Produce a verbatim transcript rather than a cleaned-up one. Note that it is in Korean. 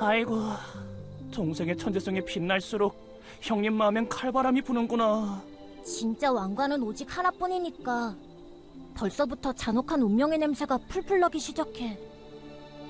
아이고, 동생의 천재성이 빛날수록 형님 마음엔 칼바람이 부는구나. 진짜 왕관은 오직 하나뿐이니까 벌써부터 잔혹한 운명의 냄새가 풀풀 나기 시작해.